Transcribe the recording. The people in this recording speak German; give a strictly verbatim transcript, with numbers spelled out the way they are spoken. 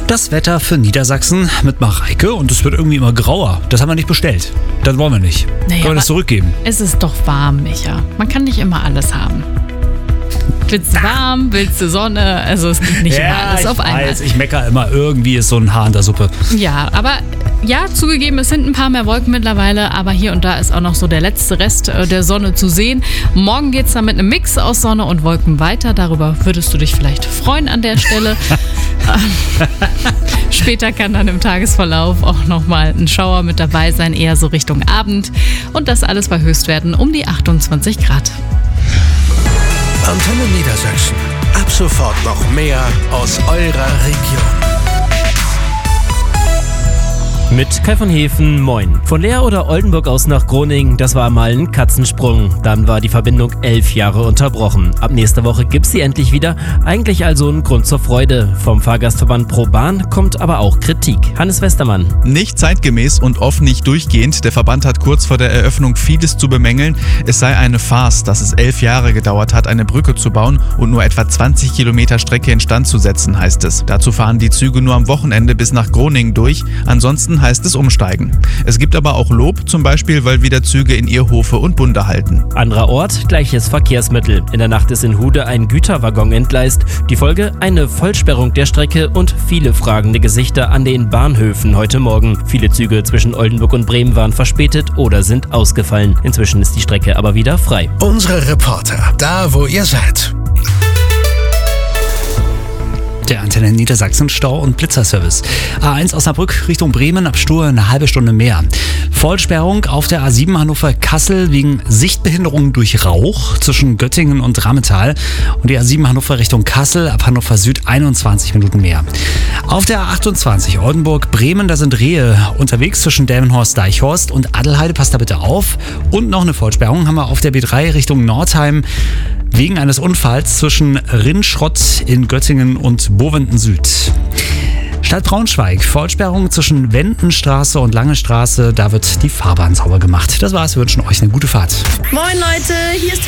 Das Wetter für Niedersachsen mit Mareike und es wird irgendwie immer grauer. Das haben wir nicht bestellt. Das wollen wir nicht. Naja, Können wir das zurückgeben? Es ist doch warm, Micha. Man kann nicht immer alles haben. Willst du warm, willst du Sonne? Also es gibt nicht immer alles auf einmal. Weiß, ich meckere immer, irgendwie ist so ein Haar in der Suppe. Ja, aber ja, zugegeben, es sind ein paar mehr Wolken mittlerweile, aber hier und da ist auch noch so der letzte Rest der Sonne zu sehen. Morgen geht es dann mit einem Mix aus Sonne und Wolken weiter. Darüber würdest du dich vielleicht freuen an der Stelle. Später kann dann im Tagesverlauf auch nochmal ein Schauer mit dabei sein, eher so Richtung Abend. Und das alles bei Höchstwerten um die achtundzwanzig Grad. Antenne Niedersachsen. Ab sofort noch mehr aus eurer Region. Mit Kai von Hefen, moin. Von Leer oder Oldenburg aus nach Groningen, das war mal ein Katzensprung. Dann war die Verbindung elf Jahre unterbrochen. Ab nächster Woche gibt's sie endlich wieder. Eigentlich also ein Grund zur Freude. Vom Fahrgastverband Pro Bahn kommt aber auch Kritik. Hannes Westermann. Nicht zeitgemäß und oft nicht durchgehend. Der Verband hat kurz vor der Eröffnung vieles zu bemängeln. Es sei eine Farce, dass es elf Jahre gedauert hat, eine Brücke zu bauen und nur etwa zwanzig Kilometer Strecke instand zu setzen, heißt es. Dazu fahren die Züge nur am Wochenende bis nach Groningen durch. Ansonsten heißt es umsteigen. Es gibt aber auch Lob, zum Beispiel, weil wieder Züge in Ehrhofe und Bunde halten. Anderer Ort, gleiches Verkehrsmittel. In der Nacht ist in Hude ein Güterwaggon entgleist. Die Folge? Eine Vollsperrung der Strecke und viele fragende Gesichter an den Bahnhöfen heute Morgen. Viele Züge zwischen Oldenburg und Bremen waren verspätet oder sind ausgefallen. Inzwischen ist die Strecke aber wieder frei. Unsere Reporter, da wo ihr seid. Der Antenne Niedersachsen Stau- und Blitzerservice. A eins Osnabrück Richtung Bremen ab Stur eine halbe Stunde mehr. Vollsperrung auf der A sieben Hannover-Kassel wegen Sichtbehinderung durch Rauch zwischen Göttingen und Rammetal. Und die A sieben Hannover Richtung Kassel ab Hannover Süd einundzwanzig Minuten mehr. Auf der A achtundzwanzig Oldenburg-Bremen, da sind Rehe unterwegs zwischen Delmenhorst-Deichhorst und Adelheide. Passt da bitte auf. Und noch eine Vollsperrung haben wir auf der B drei Richtung Nordheim wegen eines Unfalls zwischen Rinnschrott in Göttingen und Bovenden Süd. Stadt Braunschweig, Vollsperrung zwischen Wendenstraße und Lange Straße, da wird die Fahrbahn sauber gemacht. Das war's, wir wünschen euch eine gute Fahrt. Moin Leute, hier ist